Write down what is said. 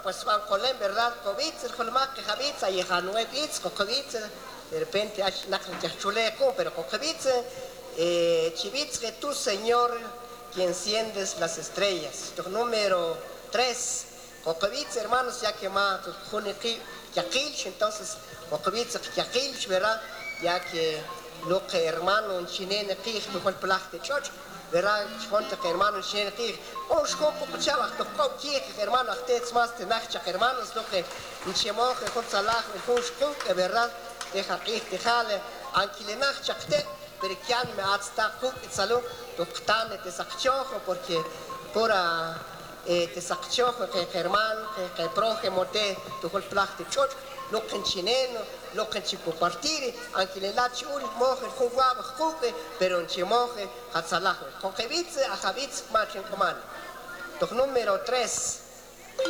pues van colem, ¿verdad? Covitz, el colmac, que javitz, ahí januevitz, cocovitz, de repente, chuleco, pero cocovitz, chivitz, que tú, Señor, que enciendes las estrellas. Número 3, cocovitz, hermanos, ya que más, yakilch, entonces, cocovitz, yakilch, ¿verdad? Ya que lo que hermano en chinene, que es mejor plachte choch, verá cuenta que hermano chene que o scopo chava to ko que hermano ustedes más te nacha hermanos lo que chemo que con salah el fusco que verdad deja que te jale aunque le nacha te pero que me hasta ku salo to tan te sacchojo porque pora te sacchojo que hermano que prójimo te to col plachte choch lo que chineno lo que ci compartire anche le lacci uri moche con guava cupe pero non ci moche a salah con che vizze a javitz marchen comando. Doch numero 3